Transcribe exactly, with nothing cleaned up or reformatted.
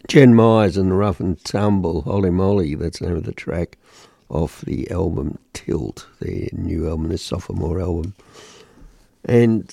Jen Myers and the Rough and Tumble, Holy Moly, that's the name of the track off the album Tilt, their new album, their sophomore album. And